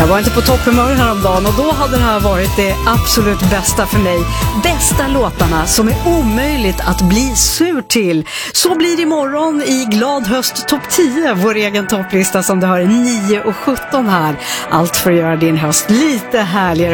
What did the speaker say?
Jag var inte på topphumör häromdagen och då hade det här varit det absolut bästa för mig. Bästa låtarna som är omöjligt att bli sur till. Så blir det imorgon i Glad höst topp 10, vår egen topplista som du har 9 och 17 här. Allt för att göra din höst lite härligare.